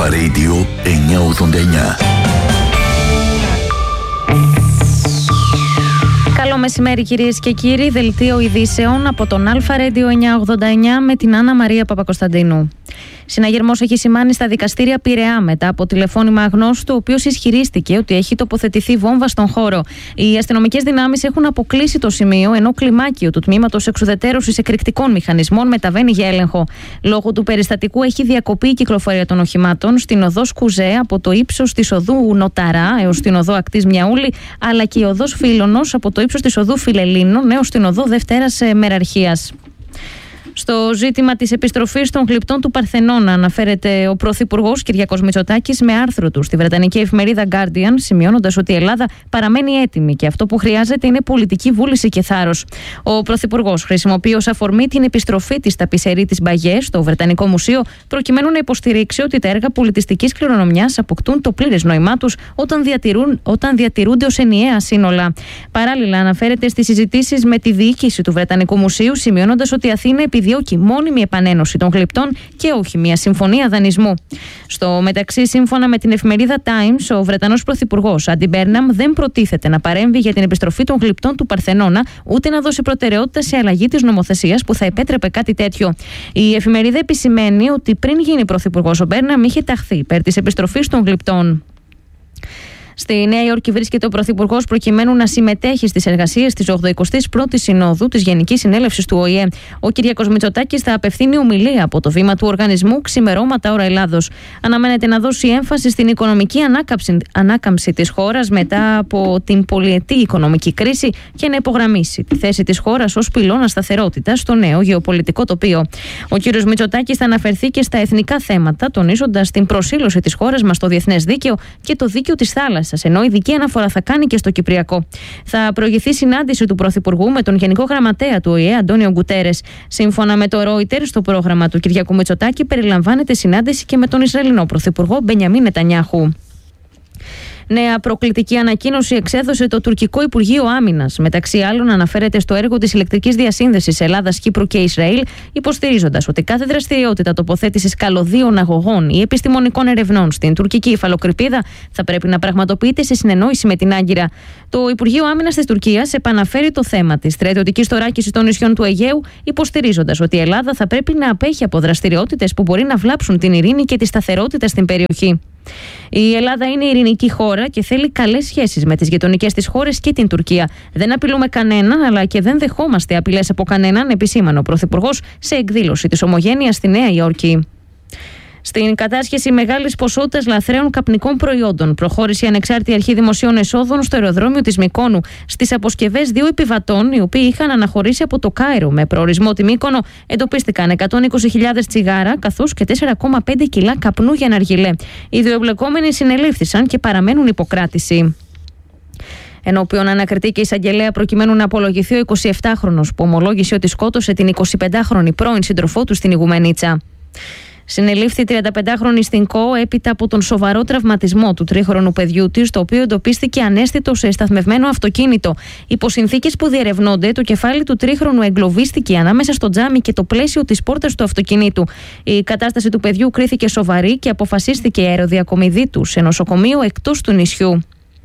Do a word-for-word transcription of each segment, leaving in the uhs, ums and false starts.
Αλφα Radio εννιακόσια ογδόντα εννιά. Καλό μεσημέρι κυρίες και κύριοι, δελτίο ειδήσεων από τον Αλφα Radio εννιακόσια ογδόντα εννιά με την Άννα Μαρία Παπακοσταντίνου. Συναγερμός έχει σημάνει στα δικαστήρια Πειραιά μετά από τηλεφώνημα αγνώστου, ο οποίος ισχυρίστηκε ότι έχει τοποθετηθεί βόμβα στον χώρο. Οι αστυνομικές δυνάμεις έχουν αποκλείσει το σημείο, ενώ κλιμάκιο του τμήματος εξουδετερώσης εκρηκτικών μηχανισμών μεταβαίνει για έλεγχο. Λόγω του περιστατικού έχει διακοπεί η κυκλοφορία των οχημάτων στην οδό Σκουζέ από το ύψος της οδού Νοταρά έως την οδό Ακτής Μιαούλη, αλλά και η οδός Φίλωνος από το ύψος της οδού Φιλελλήνων έως την οδό Δευτέρας Μεραρχίας. Στο ζήτημα της επιστροφής των γλυπτών του Παρθενώνα αναφέρεται ο Πρωθυπουργός Κυριάκος Μητσοτάκης με άρθρο του στη βρετανική εφημερίδα Guardian, σημειώνοντας ότι η Ελλάδα παραμένει έτοιμη και αυτό που χρειάζεται είναι πολιτική βούληση και θάρρος. Ο Πρωθυπουργός χρησιμοποιεί ως αφορμή την επιστροφή της ταπισερή της Μπαγιέ στο Βρετανικό Μουσείο, προκειμένου να υποστηρίξει ότι τα έργα πολιτιστικής κληρονομιάς αποκτούν το πλήρες νόημά τους όταν, διατηρούν, όταν διατηρούνται ως ενιαία σύνολα. Παράλληλα, αναφέρεται στις συζητήσεις με τη διοίκηση του Βρετανικού Μουσείου, σημειώνοντας ότι η Αθήνα επιδιώκει μόνιμη επανένωση των γλυπτών και όχι μια συμφωνία δανεισμού. Στο μεταξύ, σύμφωνα με την εφημερίδα Times, ο Βρετανός Πρωθυπουργός Άντι Μπέρναμ δεν προτίθεται να παρέμβει για την επιστροφή των γλυπτών του Παρθενώνα, ούτε να δώσει προτεραιότητα σε αλλαγή της νομοθεσίας που θα επέτρεπε κάτι τέτοιο. Η εφημερίδα επισημαίνει ότι πριν γίνει πρωθυπουργός, ο Μπέρναμ είχε ταχθεί υπέρ της επιστροφής των γλυπτών. Στη Νέα Υόρκη βρίσκεται ο Πρωθυπουργός προκειμένου να συμμετέχει στις εργασίες της ογδοηκοστής πρώτης Συνόδου της Γενικής Συνέλευσης του Ο Η Ε. Ο Κυριάκος Μητσοτάκης θα απευθύνει ομιλία από το βήμα του οργανισμού ξημερώματα ώρα Ελλάδος. Αναμένεται να δώσει έμφαση στην οικονομική ανάκαμψη, ανάκαμψη της χώρας μετά από την πολυετή οικονομική κρίση και να υπογραμμίσει τη θέση της χώρας ως πυλώνα σταθερότητας στο νέο γεωπολιτικό τοπίο. Ο κ. Μητσοτάκης θα αναφερθεί και στα εθνικά θέματα, τονίζοντας την προσήλωση της χώρας μας στο διεθνές δίκαιο και το δίκαιο της θάλασσας, ενώ ειδική αναφορά θα κάνει και στο Κυπριακό. Θα προηγηθεί συνάντηση του Πρωθυπουργού με τον Γενικό Γραμματέα του Ο Η Ε, Αντώνιο Γκουτέρες. Σύμφωνα με το Reuters, στο πρόγραμμα του Κυριάκου Μητσοτάκη περιλαμβάνεται συνάντηση και με τον Ισραηλινό Πρωθυπουργό Μπενιαμίν Νετανιάχου. Νέα προκλητική ανακοίνωση εξέδωσε το τουρκικό Υπουργείο Άμυνας. Μεταξύ άλλων, αναφέρεται στο έργο της ηλεκτρικής διασύνδεσης Ελλάδας, Κύπρου και Ισραήλ, υποστηρίζοντας ότι κάθε δραστηριότητα τοποθέτησης καλωδίων αγωγών ή επιστημονικών ερευνών στην τουρκική υφαλοκρηπίδα θα πρέπει να πραγματοποιείται σε συνεννόηση με την Άγκυρα. Το Υπουργείο Άμυνας της Τουρκίας επαναφέρει το θέμα της στρατιωτικής θωράκισης των νησιών του Αιγαίου, υποστηρίζοντας ότι η Ελλάδα θα πρέπει να απέχει από δραστηριότητες που μπορεί να βλάψουν την ειρήνη και τη σταθερότητα στην περιοχή. Η Ελλάδα είναι ειρηνική χώρα και θέλει καλές σχέσεις με τις γειτονικές της χώρες και την Τουρκία. Δεν απειλούμε κανέναν, αλλά και δεν δεχόμαστε απειλές από κανέναν, επισήμανε ο Πρωθυπουργός σε εκδήλωση της Ομογένειας στη Νέα Υόρκη. Στην κατάσχεση μεγάλης ποσότητας λαθρέων καπνικών προϊόντων προχώρησε η Ανεξάρτητη Αρχή Δημοσίων Εσόδων στο αεροδρόμιο της Μυκόνου στις αποσκευές δύο επιβατών, οι οποίοι είχαν αναχωρήσει από το Κάιρο με προορισμό τη Μύκονο. Εντοπίστηκαν εκατόν είκοσι χιλιάδες τσιγάρα καθώς και τέσσερα κόμμα πέντε κιλά καπνού για ναργιλέ. Οι δύο εμπλεκόμενοι συνελήφθησαν και παραμένουν υποκράτηση. Ενώπιον ανακριτή και εισαγγελέα προκειμένου να απολογηθεί ο εικοσιεπτάχρονος που ομολόγησε ότι σκότωσε την εικοσιπεντάχρονη πρώην σύντροφό του στην Ιγουμενίτσα. Συνελήφθη τριανταπεντάχρονη στην ΚΟ έπειτα από τον σοβαρό τραυματισμό του τρίχρονου παιδιού της, το οποίο εντοπίστηκε αναίσθητο σε σταθμευμένο αυτοκίνητο. Υπό συνθήκες που διερευνώνται, το κεφάλι του τρίχρονου εγκλωβίστηκε ανάμεσα στο τζάμι και το πλαίσιο της πόρτας του αυτοκινήτου. Η κατάσταση του παιδιού κρίθηκε σοβαρή και αποφασίστηκε η αεροδιακομιδή του σε νοσοκομείο εκτός του νησιού.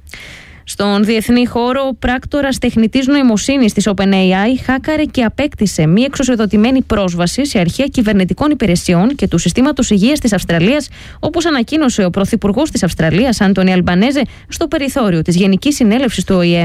Στον διεθνή χώρο, ο πράκτορας τεχνητής νοημοσύνης της OpenAI χάκαρε και απέκτησε μη εξουσιοδοτημένη πρόσβαση σε αρχεία κυβερνητικών υπηρεσιών και του συστήματος υγείας της Αυστραλίας, όπως ανακοίνωσε ο Πρωθυπουργός της Αυστραλίας, Άντονι Αλμπανέζε, στο περιθώριο της Γενικής Συνέλευσης του Ο Η Ε.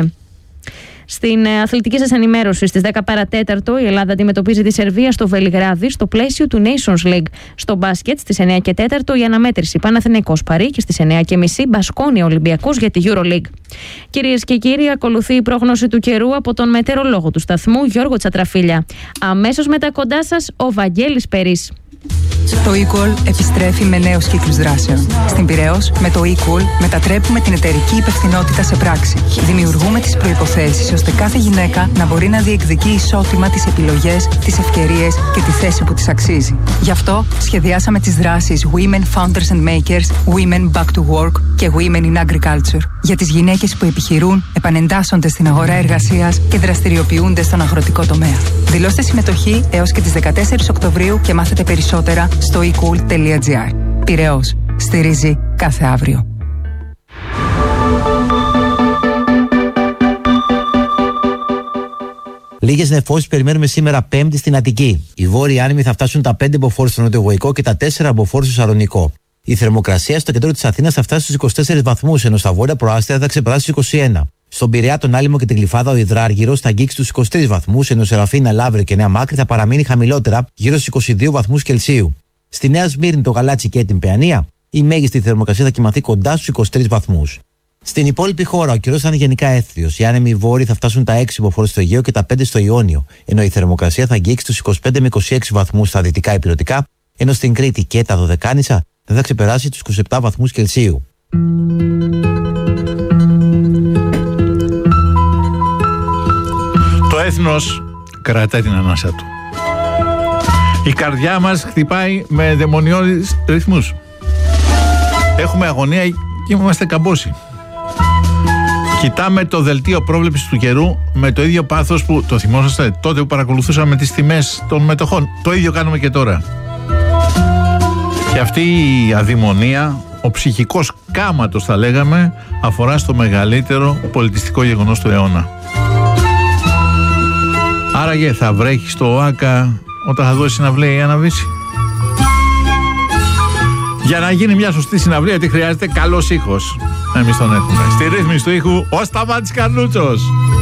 Στην αθλητική σας ενημέρωση, στις δέκα παρατέταρτο, η Ελλάδα αντιμετωπίζει τη Σερβία στο Βελιγράδι στο πλαίσιο του Nations League. Στο μπάσκετ, στις εννιά και τέταρτο, η αναμέτρηση Παναθηναϊκός Παρί και στις εννιά και μισή Μπασκόνια Ολυμπιακός για τη EuroLeague. Κυρίες και κύριοι, ακολουθεί η πρόγνωση του καιρού από τον μετεωρολόγο του σταθμού Γιώργο Τσατραφίλια. Αμέσως μετά κοντά σας, ο Βαγγέλης Περής. Το eCall επιστρέφει με νέους κύκλους δράσεων. Στην Πειραιώς, με το eCall μετατρέπουμε την εταιρική υπευθυνότητα σε πράξη. Δημιουργούμε τις προϋποθέσεις ώστε κάθε γυναίκα να μπορεί να διεκδικεί ισότιμα τις επιλογές, τις ευκαιρίες και τη θέση που της αξίζει. Γι' αυτό σχεδιάσαμε τις δράσεις Women Founders and Makers, Women Back to Work και Women in Agriculture για τις γυναίκες που επιχειρούν, επανεντάσσονται στην αγορά εργασίας και δραστηριοποιούνται στον αγροτικό τομέα. Δηλώστε συμμετοχή έως και τις δεκατέσσερις Οκτωβρίου και μάθετε περισσότερα στο e cool τελεία gr. Πειραιώς. Στηρίζει κάθε αύριο. Λίγες νεφώσεις περιμένουμε σήμερα Πέμπτη στην Αττική. Οι βόρειοι άνεμοι θα φτάσουν τα πέντε μποφόρ στο νοτιοεγωικό και τα τέσσερα μποφόρ στο Σαλονικό. Η θερμοκρασία στο κέντρο της Αθήνας θα φτάσει στους είκοσι τέσσερις βαθμούς, ενώ στα βόρεια προάστια θα ξεπεράσει τους είκοσι ένα. Στον Πειραιά, τον Άλυμο και την Γλυφάδα, ο Ιδράργυρος θα αγγίξει τους είκοσι τρεις βαθμούς, ενώ Σεραφείνα, Λαύριο και Νέα Μάκρη θα παραμείνει χαμηλότερα, γύρω στους είκοσι δύο βαθμούς Κελσίου. Στη Νέα Σμύρνη, το Γαλάτσι και την Παιανία, η μέγιστη θερμοκρασία θα κοιμαθεί κοντά στους είκοσι τρεις βαθμούς. Στην υπόλοιπη χώρα, ο καιρός θα είναι γενικά εύθριος. Οι άνεμοι βόρειοι θα φτάσουν τα έξι μποφόρ στο Αιγαίο και τα πέντε στο Ιόνιο, ενώ η θερμοκρασία θα αγγίξει τους είκοσι πέντε με είκοσι έξι βαθμούς στα δυτικά ηπειρωτικά, ενώ στην Κρήτη και τα Δωδεκάνησα δεν θα ξεπεράσει τους είκοσι επτά βαθμούς Κελσίου. Το έθνος κρατάει την ανάσα του. Η καρδιά μας χτυπάει με δαιμονιώδεις ρυθμούς. Έχουμε αγωνία και είμαστε καμπόσοι. Κοιτάμε το δελτίο πρόβλεψης του καιρού με το ίδιο πάθος που το θυμόσαστε τότε που παρακολουθούσαμε τις τιμές των μετοχών. Το ίδιο κάνουμε και τώρα. Και αυτή η αδειμονία, ο ψυχικός κάματος θα λέγαμε, αφορά στο μεγαλύτερο πολιτιστικό γεγονός του αιώνα. Άραγε θα βρέχει στο ΟΑΚΑ όταν θα δώσει συναυλία η Άννα Βύση? Για να γίνει μια σωστή συναυλία, τι χρειάζεται? Καλός ήχος. Εμείς τον έχουμε. Στη ρύθμιση του ήχου ο Σταμάτης Καρνούτσος.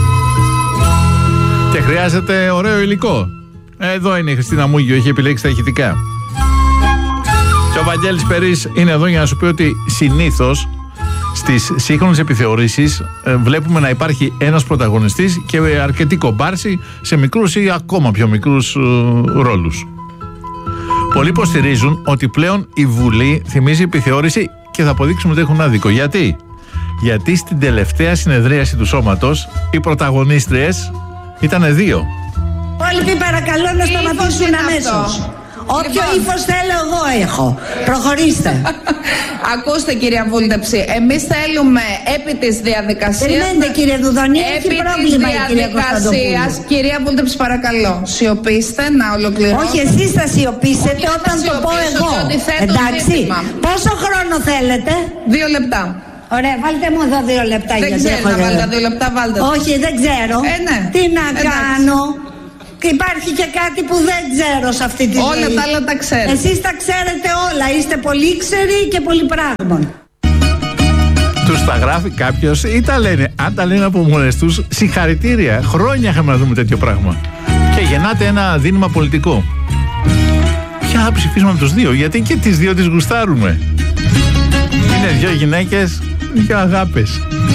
Και χρειάζεται ωραίο υλικό. Εδώ είναι η Χριστίνα Μούγιο, έχει επιλέξει τα ηχητικά. Και ο Βαγγέλης Περής είναι εδώ για να σου πει ότι συνήθως στις σύγχρονες επιθεωρήσεις ε, βλέπουμε να υπάρχει ένας πρωταγωνιστής και αρκετή κομπάρση σε μικρούς ή ακόμα πιο μικρούς ε, ρόλους. Πολλοί υποστηρίζουν ότι πλέον η Βουλή θυμίζει επιθεώρηση και θα αποδείξουμε ότι έχουν άδικο. Γιατί? Γιατί στην τελευταία συνεδρίαση του σώματος οι πρωταγωνίστριες ήταν δύο. Όλοι παρακαλώ να σταματήσουν αμέσως. Όποιο ύφος θέλω εγώ έχω. Προχωρήστε. Ακούστε κυρία Βούλτεψη, εμείς θέλουμε επί της διαδικασίας. Περιμένετε κύριε Δουδονή, έχει πρόβλημα η κυρία Κωνσταντοπούλου. Κυρία Βούλτεψη παρακαλώ, σιωπήστε να ολοκληρώσετε. Όχι, εσείς θα σιωπήσετε όταν το πω εγώ. Εντάξει, πόσο χρόνο θέλετε? Δύο λεπτά. Ωραία, βάλτε μου εδώ δύο λεπτά. Δεν ξέρω να βάλετε δύο λεπτά, βάλτε. Όχι, δεν ξέρω. Ε, ναι. Τι να Εντάξει. κάνω? Και υπάρχει και κάτι που δεν ξέρω σε αυτή τη ζωή. Όλα τα άλλα τα ξέρετε. Εσείς τα ξέρετε όλα. Είστε πολύ ξεροί και πολύ πράγμα. Τους τα γράφει κάποιος ή τα λένε? Αν τα λένε από μόνες τους, συγχαρητήρια. Χρόνια είχαμε να δούμε τέτοιο πράγμα. Και γεννάται ένα δίνημα πολιτικό. Ποια θα ψηφίσουμε από τους δύο? Γιατί και τις δύο τις γουστάρουμε. Είναι δύο γυναίκες, δύο αγάπες.